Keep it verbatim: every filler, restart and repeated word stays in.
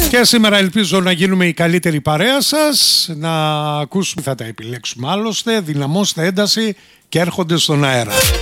Και σήμερα ελπίζω να γίνουμε η καλύτερη παρέα σας, να ακούσουμε, θα τα επιλέξουμε άλλωστε, δυναμώστε ένταση και έρχονται στον αέρα.